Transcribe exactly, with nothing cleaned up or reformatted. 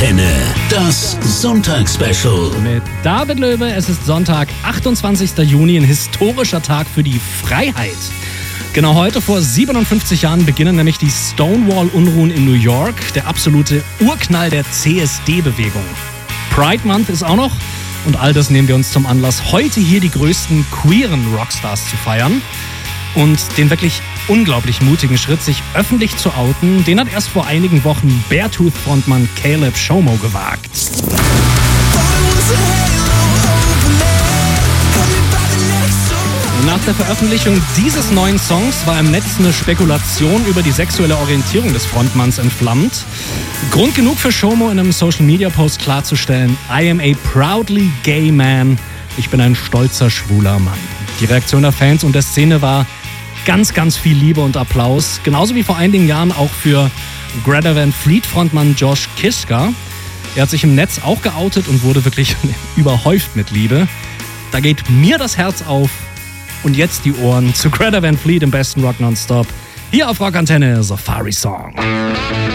Antenne, das Sonntagsspecial. Mit David Löwe, es ist Sonntag, achtundzwanzigster Juni, ein historischer Tag für die Freiheit. Genau heute vor siebenundfünfzig Jahren beginnen nämlich die Stonewall-Unruhen in New York, der absolute Urknall der C S D-Bewegung. Pride Month ist auch noch und all das nehmen wir uns zum Anlass, heute hier die größten queeren Rockstars zu feiern. Und den wirklich unglaublich mutigen Schritt, sich öffentlich zu outen, den hat erst vor einigen Wochen Beartooth-Frontmann Caleb Shomo gewagt. Nach der Veröffentlichung dieses neuen Songs war im Netz eine Spekulation über die sexuelle Orientierung des Frontmanns entflammt. Grund genug für Shomo in einem Social-Media-Post klarzustellen: I am a proudly gay man. Ich bin ein stolzer, schwuler Mann. Die Reaktion der Fans und der Szene war ganz, ganz viel Liebe und Applaus. Genauso wie vor einigen Jahren auch für Greta Van Fleet-Frontmann Josh Kiszka. Er hat sich im Netz auch geoutet und wurde wirklich überhäuft mit Liebe. Da geht mir das Herz auf. Und jetzt die Ohren zu Greta Van Fleet im besten Rock Nonstop. Hier auf Rockantenne, Safari Song.